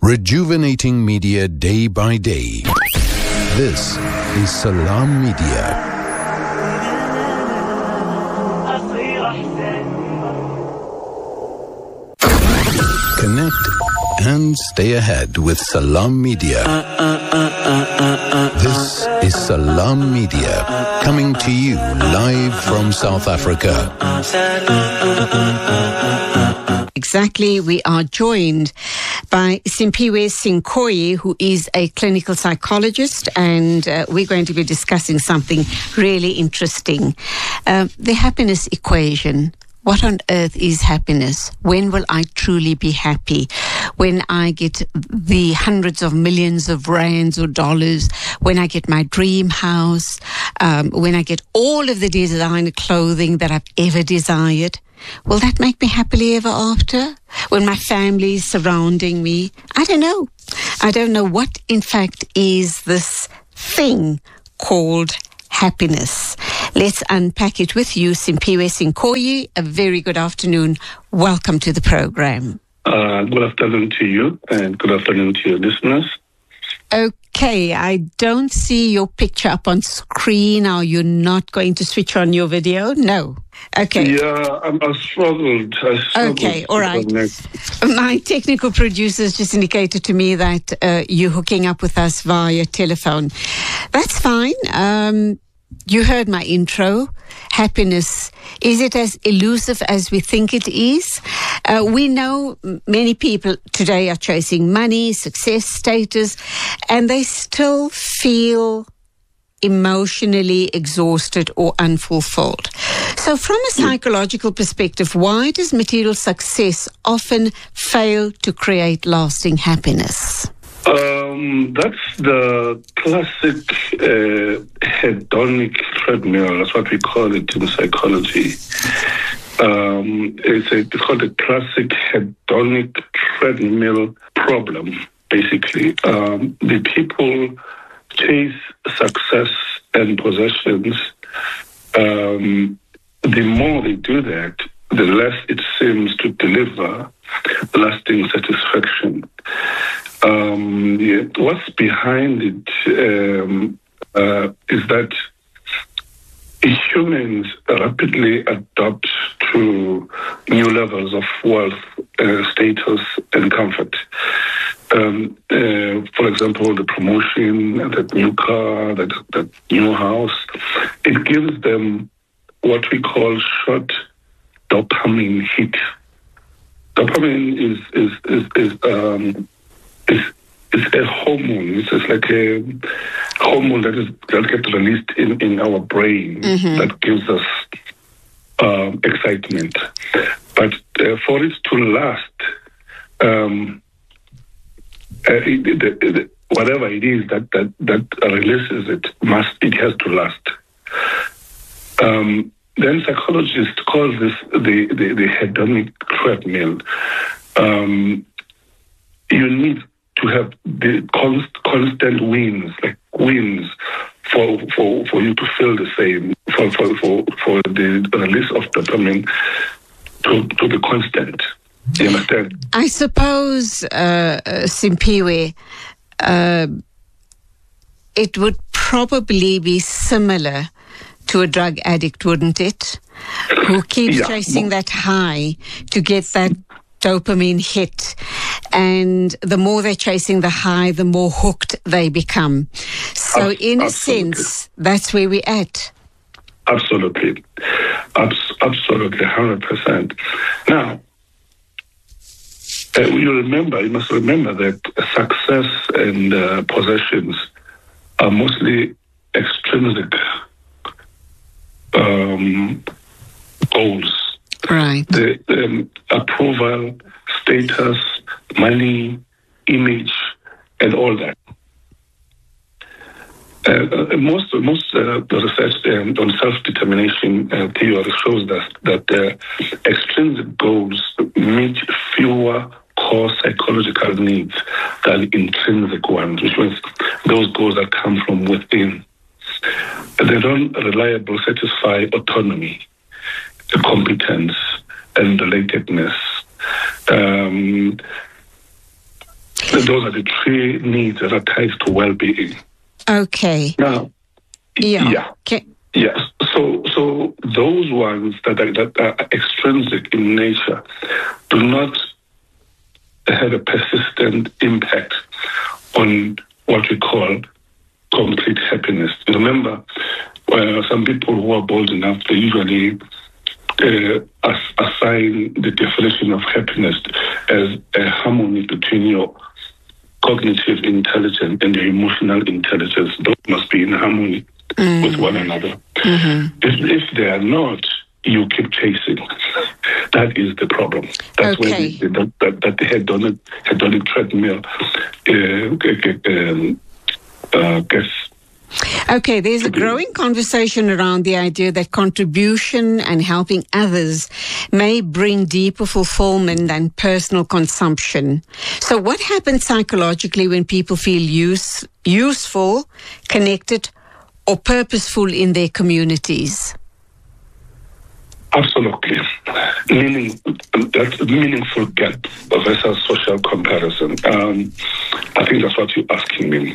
Rejuvenating media day by day. This is Salam Media. Connect and stay ahead with Salam Media. This is Salam Media, coming to you live from South Africa. Exactly. We are joined by Simphiwe Sinkoyi, who is a clinical psychologist, and we're going to be discussing something really interesting. The happiness equation. What on earth is happiness? When will I truly be happy? When I get the hundreds of millions of rands or dollars, when I get my dream house, when I get all of the designer clothing that I've ever desired, will that make me happily ever after? When my family is surrounding me? I don't know. I don't know what, in fact, is this thing called happiness. Let's unpack it with you, Simphiwe Sinkoyi. A very good afternoon. Welcome to the program. Good afternoon to you, and good afternoon to your listeners. Okay, I don't see your picture up on screen. Are you not going to switch on your video? No. Okay. Yeah, I struggled. Okay, all right. My technical producers just indicated to me that you're hooking up with us via telephone. That's fine. You heard my intro. Happiness, is it as elusive as we think it is? We know many people today are chasing money, success, status, and they still feel emotionally exhausted or unfulfilled. So from a psychological perspective, why does material success often fail to create lasting happiness? That's the classic hedonic treadmill. That's what we call it in psychology. It's called a classic hedonic treadmill problem, basically. The people chase success and possessions. The more they do that, the less it seems to deliver lasting satisfaction. What's behind it is that humans rapidly adopt to new levels of wealth, status, and comfort. For example, the promotion, that new car, that new house, it gives them what we call short dopamine hit. Dopamine is a hormone. It's just like a hormone that gets released in our brain that gives us excitement. But for it to last, whatever it is that releases it has to last. Then psychologists call this the hedonic treadmill. You need to have the constant wins, like wins, for you to feel the same, for the release of dopamine to be constant. You understand? I suppose, Simphiwe, it would probably be similar to a drug addict, wouldn't it? Who keeps chasing that high to get that dopamine hit. And the more they're chasing the high, the more hooked they become. So in a sense, that's where we're at. Absolutely. Absolutely, 100%. Now, you must remember that success and possessions are mostly extrinsic goals. Right. The approval, status, money, image, and all that. Most the research on self-determination theory shows that extrinsic goals meet fewer core psychological needs than intrinsic ones, which means those goals that come from within. They don't reliably satisfy autonomy, competence, and relatedness. Those are the three needs that are tied to well-being. Okay. Now, Yeah. Yes. So those ones that are extrinsic in nature do not have a persistent impact on what we call complete happiness. Remember, some people who are bold enough, they usually assign the definition of happiness as a harmony between your cognitive intelligence and your emotional intelligence. Those must be in harmony with one another. If they are not, you keep chasing. That is the problem. That's where the hedonic treadmill gets. Okay, there's a growing conversation around the idea that contribution and helping others may bring deeper fulfillment than personal consumption. So what happens psychologically when people feel useful, connected, or purposeful in their communities? Absolutely. That's meaningful gap versus social comparison. I think that's what you're asking me.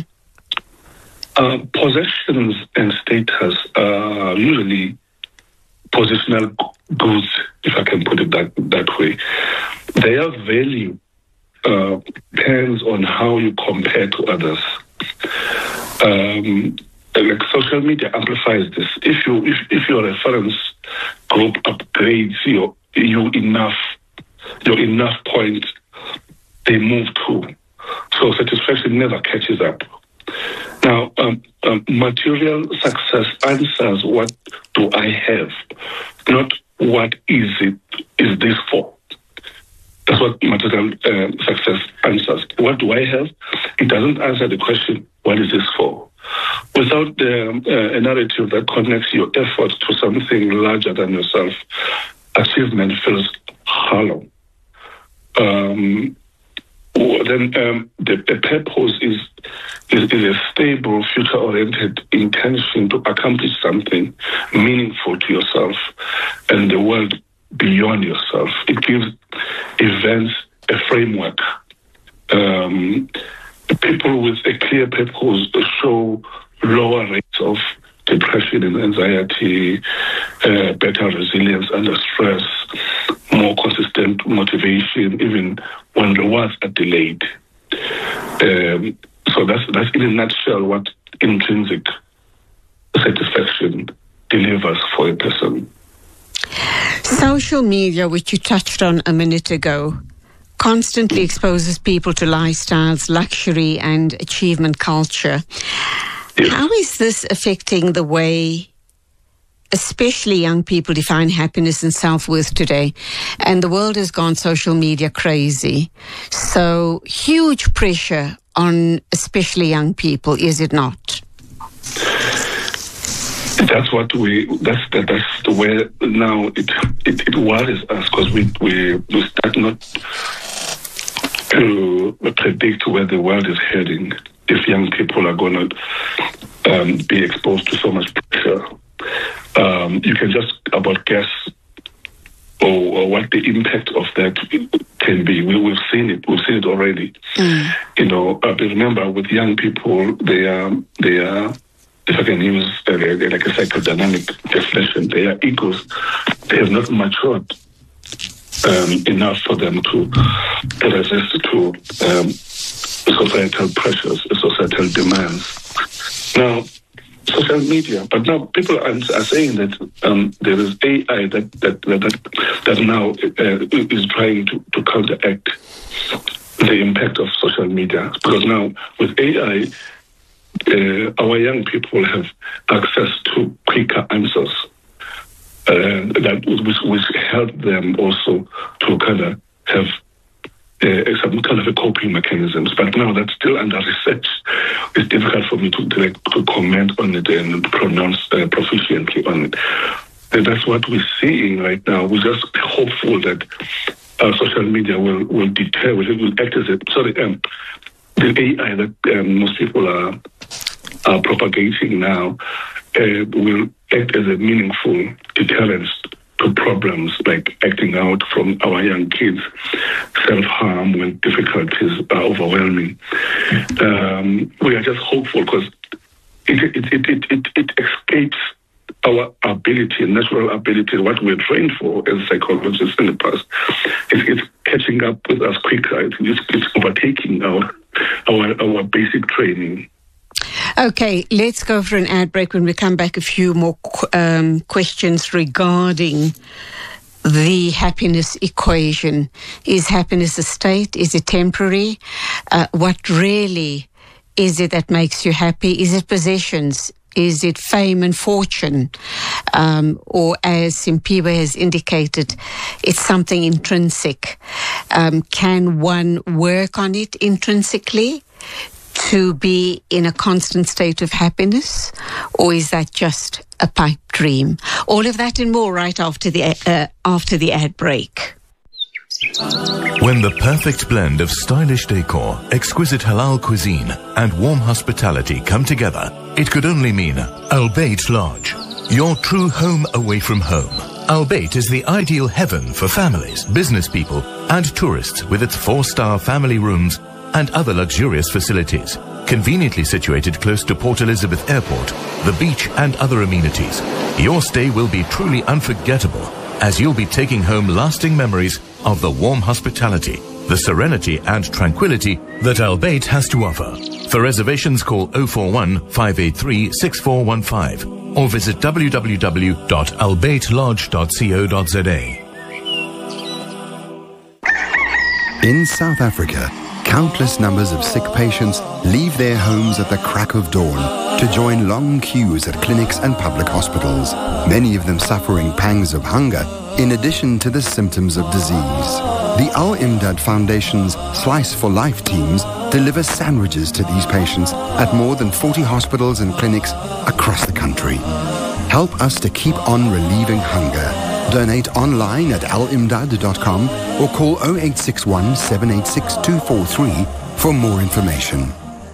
Possessions and status are usually positional goods, if I can put it that way. Their value depends on how you compare to others. Like social media amplifies this. If your reference group upgrades your enough point, they move to. So satisfaction never catches up. Now, material success answers what do I have, not what is this for. That's what material success answers. What do I have? It doesn't answer the question, what is this for? Without a narrative that connects your effort to something larger than yourself, achievement feels hollow. Then the purpose is a stable, future-oriented intention to accomplish something meaningful to yourself and the world beyond yourself. It gives events a framework. People with a clear purpose show lower rates of depression and anxiety, better resilience under stress, more consistent motivation, even when rewards are delayed. So that's in a nutshell what intrinsic satisfaction delivers for a person. Social media, which you touched on a minute ago, constantly exposes people to lifestyles, luxury and achievement culture. Yes. How is this affecting the way especially young people define happiness and self-worth today? And the world has gone social media crazy. So huge pressure on especially young people, is it not? That's what that's the way now it worries us, because we start not to predict where the world is heading if young people are going to be exposed to so much pressure. You can just about guess or what the impact of that can be. We've seen it. We've seen it already. But remember, with young people, they are. If I can use like a psychodynamic definition, their egos, they have not matured enough for them to resist to societal pressures, societal demands. Now, social media, but now people are saying that there is AI that now is trying to counteract the impact of social media, because now with AI, our young people have access to quicker answers, which help them also to kind of have some kind of a coping mechanisms. But now that's still under research. It's difficult for me to comment on it and pronounce proficiently on it. And that's what we're seeing right now. We're just hopeful that social media will deter, will act as the AI that most people are propagating now will act as a meaningful deterrence to problems like acting out from our young kids, self-harm when difficulties are overwhelming. We are just hopeful because it escapes our ability, natural ability, what we're trained for as psychologists in the past. It's catching up with us quicker. It's overtaking our basic training. Okay, let's go for an ad break. When we come back, a few more questions regarding the happiness equation. Is happiness a state? Is it temporary? What really is it that makes you happy? Is it possessions? Is it fame and fortune? Or as Simpiwe has indicated, it's something intrinsic. Can one work on it intrinsically to be in a constant state of happiness? Or is that just a pipe dream? All of that and more right after the ad break. When the perfect blend of stylish decor, exquisite halal cuisine, and warm hospitality come together, it could only mean Al Bayt Lodge, your true home away from home. Al Bayt is the ideal heaven for families, business people, and tourists with its 4-star family rooms and other luxurious facilities. Conveniently situated close to Port Elizabeth Airport, the beach, and other amenities, your stay will be truly unforgettable, as you'll be taking home lasting memories of the warm hospitality, the serenity and tranquility that Al Bayt has to offer. For reservations, call 041 583 6415 or visit www.albaytlodge.co.za. In South Africa, countless numbers of sick patients leave their homes at the crack of dawn to join long queues at clinics and public hospitals, many of them suffering pangs of hunger in addition to the symptoms of disease. The Al-Imdad Foundation's Slice for Life teams deliver sandwiches to these patients at more than 40 hospitals and clinics across the country. Help us to keep on relieving hunger. Donate online at alimdad.com or call 0861 786 243 for more information.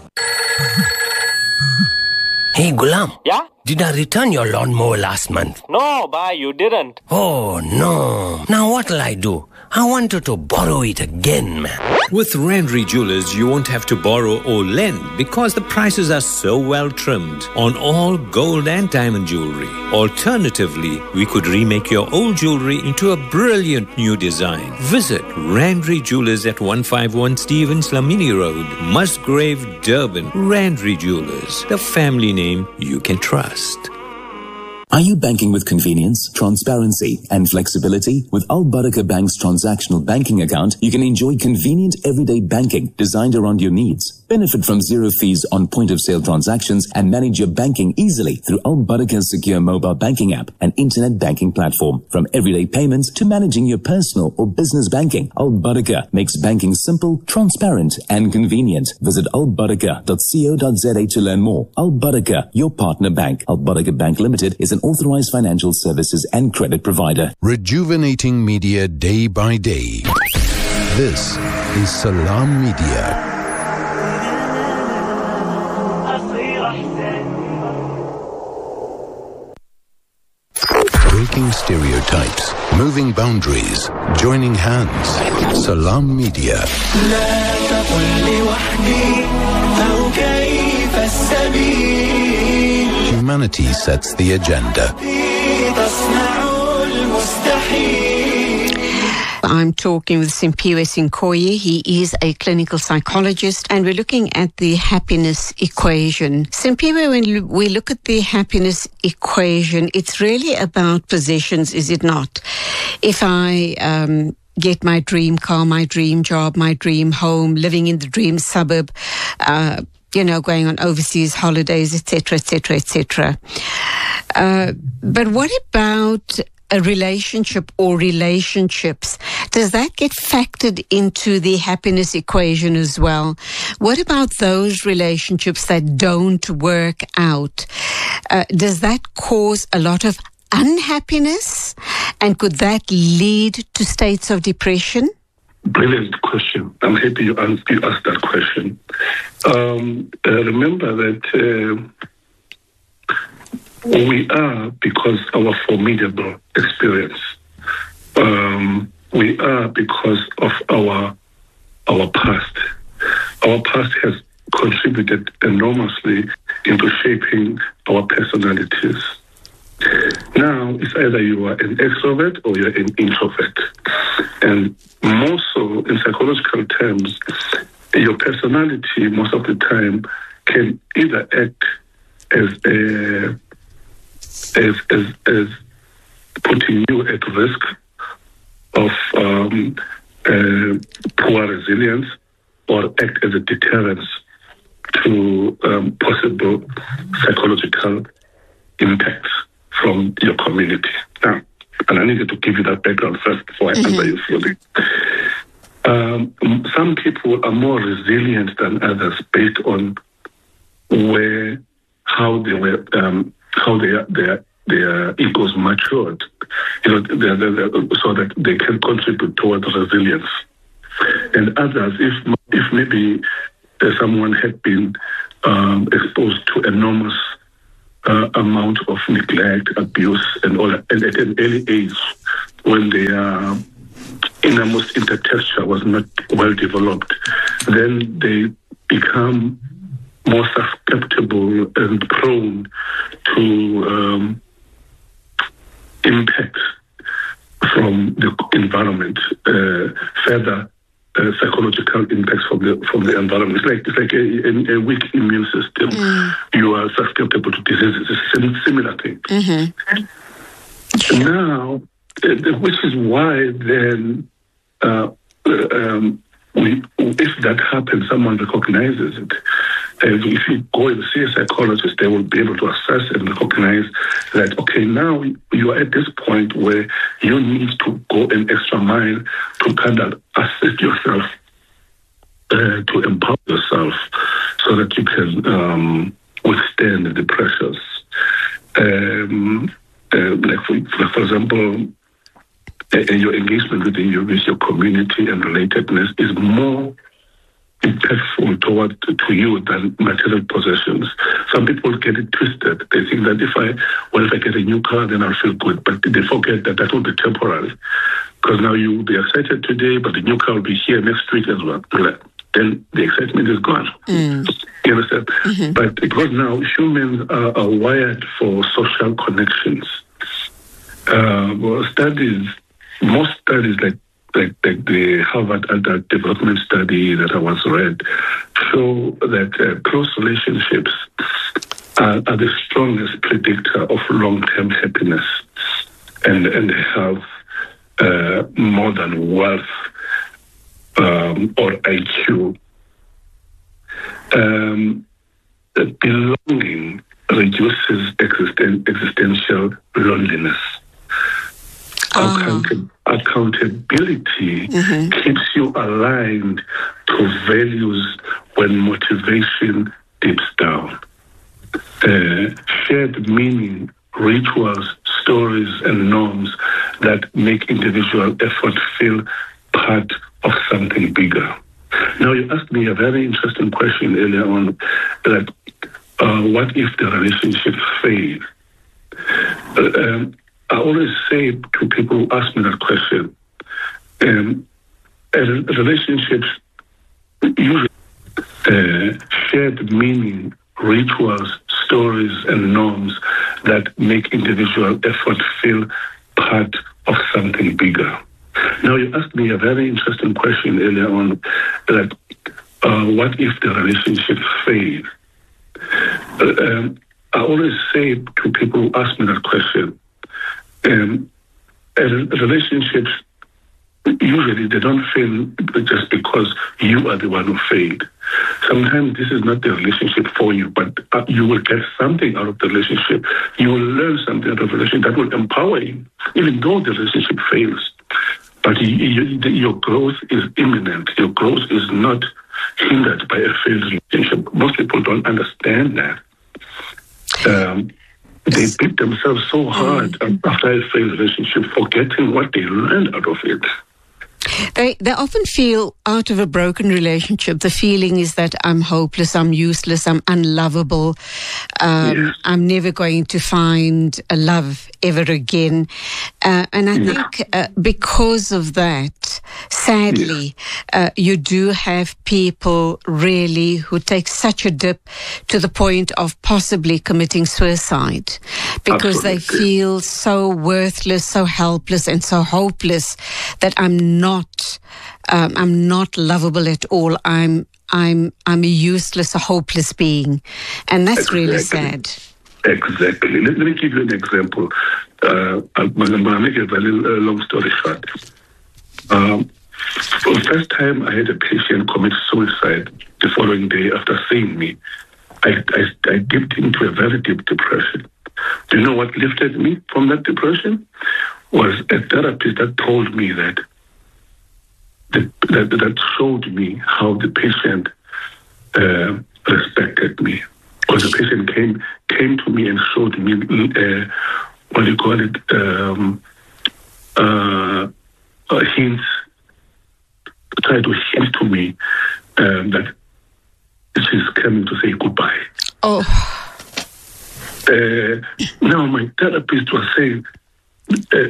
Hey, Gulam. Yeah? Did I return your lawnmower last month? No, bhai, you didn't. Oh, no. Now what'll I do? I wanted to borrow it again, man. With Randry Jewelers, you won't have to borrow or lend because the prices are so well trimmed on all gold and diamond jewelry. Alternatively, we could remake your old jewelry into a brilliant new design. Visit Randry Jewelers at 151 Stevens Lamini Road, Musgrave, Durban. Randry Jewelers, the family name you can trust. Are you banking with convenience, transparency, and flexibility? With Al Barakah Bank's transactional banking account, you can enjoy convenient everyday banking designed around your needs. Benefit from zero fees on point-of-sale transactions and manage your banking easily through Al Barakah's secure mobile banking app and internet banking platform. From everyday payments to managing your personal or business banking, Al Barakah makes banking simple, transparent, and convenient. Visit albarakah.co.za to learn more. Al Barakah, your partner bank. Al Barakah Bank Limited is an authorized financial services and credit provider. Rejuvenating media day by day. This is Salam Media. Breaking stereotypes, moving boundaries, joining hands. Salam Media. Humanity sets the agenda. I'm talking with Simpiwe Sinkoye. He is a clinical psychologist, and we're looking at the happiness equation. Simpiwe, when we look at the happiness equation, it's really about possessions, is it not? If I get my dream car, my dream job, my dream home, living in the dream suburb, going on overseas holidays, etc., etc., etc. But what about a relationship or relationships? Does that get factored into the happiness equation as well? What about those relationships that don't work out? Does that cause a lot of unhappiness? And could that lead to states of depression? Brilliant question. I'm happy you asked that question. Remember that We are because our formidable experience. We are because of our past. Our past has contributed enormously into shaping our personalities. Now, it's either you are an extrovert or you're an introvert. And more so, in psychological terms, your personality most of the time can either act as putting you at risk of poor resilience, or act as a deterrence to possible psychological impacts from your community. Now, and I needed to give you that background first before I answer you fully. Some people are more resilient than others based on how they were, how their egos matured, so that they can contribute towards resilience. And others, if maybe someone had been exposed to enormous amount of neglect, abuse, and all that, and at an early age, when their innermost intertexture was not well developed, then they become more susceptible and prone to impact from the environment, further psychological impacts from the environment. It's like a weak immune system. You are susceptible to diseases. It's a similar thing. Now, which is why then, if that happens, someone recognizes it. If you go and see a psychologist, they will be able to assess and recognize that, okay, now you are at this point where you need to go an extra mile to kind of assist yourself, to empower yourself so that you can withstand the pressures. For example, your engagement with your community and relatedness is more impactful to you than material possessions. Some people get it twisted. They think that if I get a new car, then I'll feel good. But they forget that will be temporary. Because now you'll be excited today, but the new car will be here next week as well. Then the excitement is gone. You understand? But because now humans are wired for social connections. Most studies like the Harvard Adult Development Study that I once read show that close relationships are the strongest predictor of long-term happiness and health, more than wealth or IQ. Belonging reduces existential loneliness. Accountability keeps you aligned to values when motivation dips down. Shared meaning, rituals, stories, and norms that make individual effort feel part of something bigger. Now, you asked me a very interesting question earlier on, that what if the relationship fails? I always say to people who ask me that question, relationships usually shared meaning, rituals, stories, and norms that make individual effort feel part of something bigger. Now, you asked me a very interesting question earlier on, that what if the relationship fails? I always say to people who ask me that question, relationships usually they don't fail just because you are the one who failed. Sometimes this is not the relationship for you, but you will get something out of the relationship. You will learn something out of the relationship that will empower you, even though the relationship fails. But your growth is imminent. Your growth is not hindered by a failed relationship. Most people don't understand that. They beat themselves so hard after a failed relationship, forgetting what they learned out of it. They often feel out of a broken relationship. The feeling is that I'm hopeless, I'm useless, I'm unlovable. Yes. I'm never going to find a love ever again. And I think because of that, sadly, you do have people really who take such a dip to the point of possibly committing suicide because they feel so worthless, so helpless, and so hopeless that I'm not lovable at all. I'm a useless, a hopeless being, and that's really sad. Exactly. Let me give you an example. I'm going to make a very long story short. For the first time, I had a patient commit suicide the following day after seeing me. I dipped into a very deep depression. Do you know what lifted me from that depression? Was a therapist that told me that showed me how the patient respected me. Because the patient came to me and showed me what do you call it? Hints. Tried to hint to me that she's coming to say goodbye. Oh. Now my therapist was saying,